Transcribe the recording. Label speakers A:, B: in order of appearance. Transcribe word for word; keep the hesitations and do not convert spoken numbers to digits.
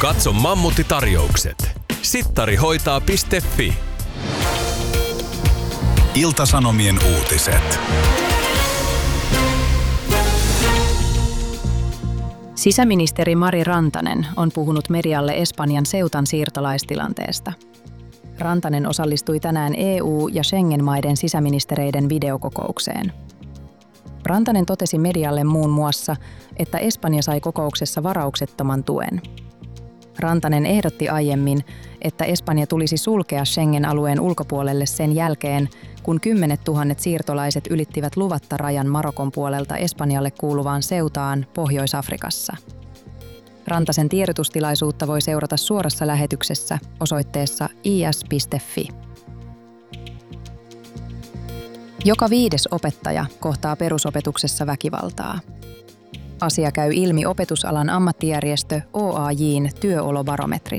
A: Katso Mammutti-tarjoukset. sittarihoitaa piste fi.
B: Ilta-Sanomien uutiset.
C: Sisäministeri Mari Rantanen on puhunut medialle Espanjan Ceutan siirtolaistilanteesta. Rantanen osallistui tänään E U- ja Schengen-maiden sisäministereiden videokokoukseen. Rantanen totesi medialle muun muassa, että Espanja sai kokouksessa varauksettoman tuen. Rantanen ehdotti aiemmin, että Espanja tulisi sulkea Schengen-alueen ulkopuolelle sen jälkeen, kun kymmenet tuhannet siirtolaiset ylittivät luvatta rajan Marokon puolelta Espanjalle kuuluvaan Ceutaan Pohjois-Afrikassa. Rantasen tiedotustilaisuutta voi seurata suorassa lähetyksessä osoitteessa i s piste fi. Joka viides opettaja kohtaa perusopetuksessa väkivaltaa. Asia käy ilmi opetusalan ammattijärjestö O A J:n työolobarometrista.